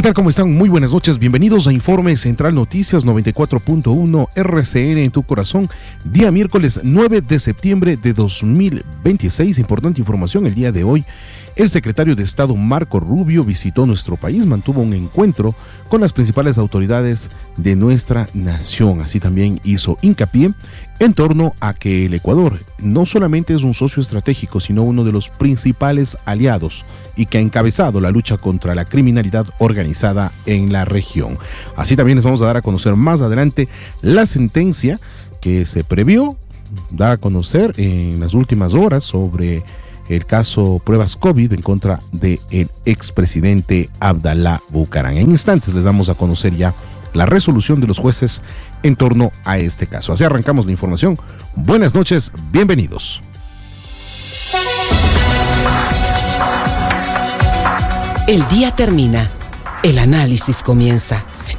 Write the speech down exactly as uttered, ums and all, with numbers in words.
tal? ¿Cómo están? Muy buenas noches. Bienvenidos a Informe Central Noticias noventa y cuatro punto uno R C N en tu corazón. Día miércoles nueve de septiembre de dos mil veintiséis. Importante información el día de hoy. El secretario de Estado Marco Rubio visitó nuestro país, mantuvo un encuentro con las principales autoridades de nuestra nación. Así también hizo hincapié en torno a que el Ecuador no solamente es un socio estratégico, sino uno de los principales aliados y que ha encabezado la lucha contra la criminalidad organizada en la región. Así también les vamos a dar a conocer más adelante la sentencia que se previó dar a conocer en las últimas horas sobre el caso pruebas COVID en contra del expresidente Abdalá Bucaram. En instantes les damos a conocer ya la resolución de los jueces en torno a este caso. Así arrancamos la información. Buenas noches, bienvenidos. El día termina, el análisis comienza